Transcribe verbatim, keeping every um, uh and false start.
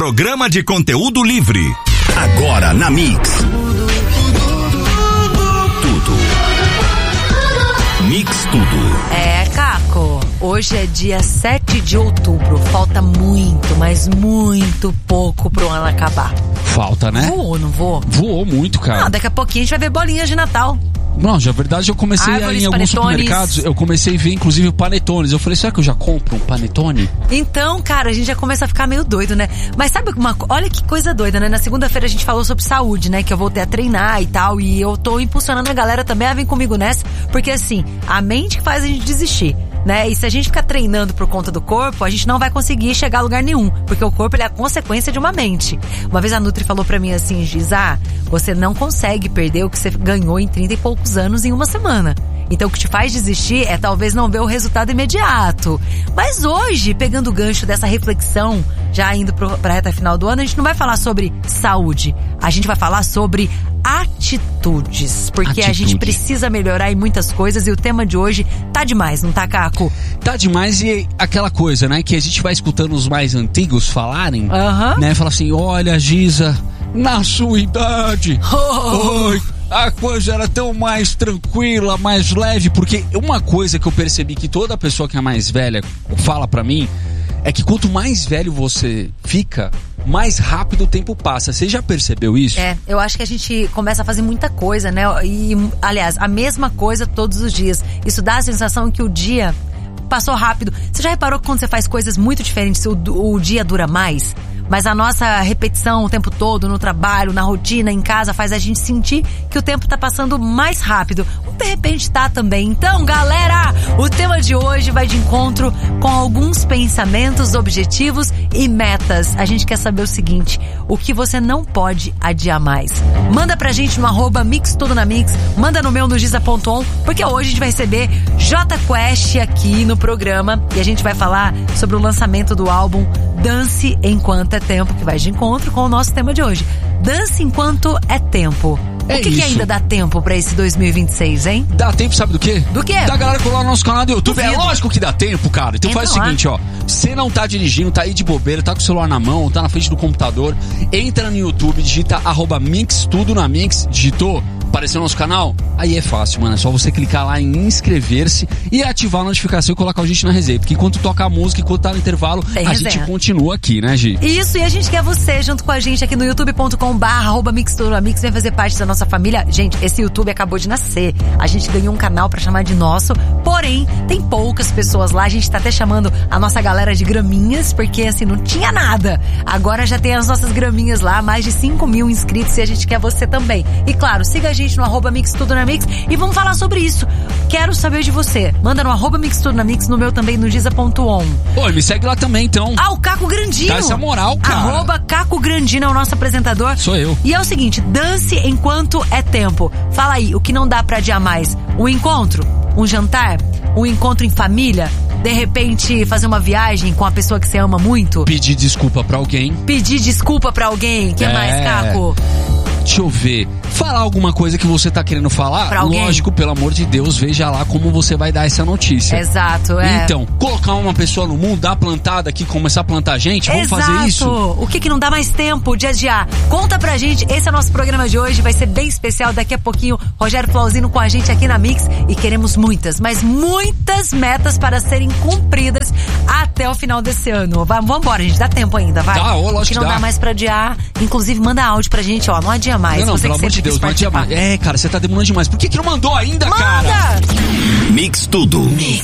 programa de conteúdo livre. Agora na Mix. Tudo. Mix Tudo. É, Caco, hoje é dia sete de outubro. Falta muito, mas muito pouco pro ano acabar. Falta, né? Voou, não voou? Voou muito, cara. Ah, daqui a pouquinho a gente vai ver bolinhas de Natal. Não, na verdade eu comecei a ir em alguns supermercados, eu comecei a ver inclusive panetones. Eu falei, será que eu já compro um panetone? Então, cara, a gente já começa a ficar meio doido, né? Mas sabe uma, olha que coisa doida, né? Na segunda-feira a gente falou sobre saúde, né? Que eu voltei a treinar e tal, e eu tô impulsionando a galera também a vir comigo nessa, porque assim, a mente que faz a gente desistir, né? E se a gente ficar treinando por conta do corpo, a gente não vai conseguir chegar a lugar nenhum, porque o corpo ele é a consequência de uma mente. Uma vez a Nutri falou pra mim assim, Giz, ah, você não consegue perder o que você ganhou em trinta e poucos anos em uma semana. Então o que te faz desistir é talvez não ver o resultado imediato. Mas hoje, pegando o gancho dessa reflexão, já indo pro, pra reta final do ano, a gente não vai falar sobre saúde, a gente vai falar sobre atitudes, porque Atitude. a gente precisa melhorar em muitas coisas e o tema de hoje tá demais, não tá, Caco? Tá demais e aquela coisa, né, que a gente vai escutando os mais antigos falarem, uhum. né, fala assim, olha, Giza, na sua idade, oh. oi, a coisa era tão mais tranquila, mais leve, porque uma coisa que eu percebi que toda pessoa que é mais velha fala pra mim, é que quanto mais velho você fica, mais rápido o tempo passa. Você já percebeu isso? É, eu acho que a gente começa a fazer muita coisa, né? E, aliás, a mesma coisa todos os dias. Isso dá a sensação que o dia passou rápido. Você já reparou que quando você faz coisas muito diferentes, o, o dia dura mais? Mas a nossa repetição o tempo todo, no trabalho, na rotina, em casa, faz a gente sentir que o tempo tá passando mais rápido. Ou de repente tá também. Então, galera, o tema de hoje vai de encontro com alguns pensamentos, objetivos e metas. A gente quer saber o seguinte, o que você não pode adiar mais. Manda pra gente no arroba Mix Tudo na Mix, manda no meu no giza ponto on, porque hoje a gente vai receber Jota Quest aqui no programa e a gente vai falar sobre o lançamento do álbum Dance Enquanto é Tempo, que vai de encontro com o nosso tema de hoje. Dance Enquanto é Tempo. É o que, que ainda dá tempo pra esse dois mil e vinte e seis, hein? Dá tempo, sabe do quê? Do quê? Da galera colar no nosso canal do YouTube. Duvido. É lógico que dá tempo, cara. Então Entra faz o lá. seguinte, ó. Você não tá dirigindo, tá aí de bobeira, tá com o celular na mão, tá na frente do computador. Entra no YouTube, digita arroba Mix Tudo na Mix. Digitou? Apareceu no nosso canal? Aí é fácil, mano. É só você clicar lá em inscrever-se e ativar a notificação e colocar a gente na resenha. Porque enquanto toca a música, enquanto tá no intervalo, Tem a resenha. gente continua aqui, né, Gi? Isso, e a gente quer você junto com a gente aqui no youtube ponto com barra arroba Mix Tudo na Mix. Vem fazer parte da nossa família. Gente, esse YouTube acabou de nascer. A gente ganhou um canal pra chamar de nosso. Porém, tem poucas pessoas lá. A gente tá até chamando a nossa galera de graminhas, porque assim, não tinha nada. Agora já tem as nossas graminhas lá, mais de cinco mil inscritos e a gente quer você também. E claro, siga a gente no arroba Mix Tudo na Mix e vamos falar sobre isso. Quero saber de você. Manda no arroba Mix Tudo na Mix, no meu também, no giza ponto on. Oi, me segue lá também, então. Ah, o Caco Grandino. Dá essa moral, cara. Arroba Caco Grandino é o nosso apresentador. Sou eu. E é o seguinte, dance enquanto é tempo. Fala aí, o que não dá pra adiar mais? Um encontro? Um jantar? Um encontro em família? De repente, fazer uma viagem com a pessoa que você ama muito? Pedir desculpa pra alguém. Pedir desculpa pra alguém? O que É. mais, Caco? Deixa eu ver. Falar alguma coisa que você tá querendo falar? Pra alguém? Lógico, pelo amor de Deus, veja lá como você vai dar essa notícia. Exato, é. Então, colocar uma pessoa no mundo, dar a plantada aqui, começar a plantar gente, vamos Exato. fazer isso? O que que não dá mais tempo de adiar? Conta pra gente, esse é o nosso programa de hoje, vai ser bem especial, daqui a pouquinho, Rogério Flauzino com a gente aqui na Mix e queremos muitas, mas muitas metas para serem cumpridas até o final desse ano. Vai, vambora, gente, dá tempo ainda, vai. Dá, ô, lógico o que não que dá. dá mais pra adiar, inclusive manda áudio pra gente, ó, não adia mais. Não, não, você pelo que amor de sempre Deus, quis não adia participar. mais. É, cara, você tá demorando demais. Por que que não mandou ainda, Manda! cara? Mix Tudo. Mix